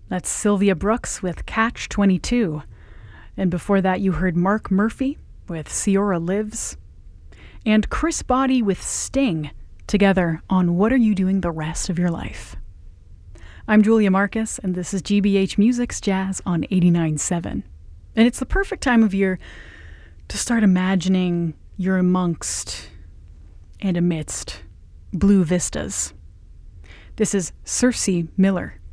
That's Sylvia Brooks with Catch 22. And before that, you heard Mark Murphy with Ciora Lives. And Chris Body with Sting together on What Are You Doing the Rest of Your Life? I'm Julia Marcus, and this is GBH Music's Jazz on 89.7. And it's the perfect time of year to start imagining you're amongst and amidst blue vistas. This is Circe Miller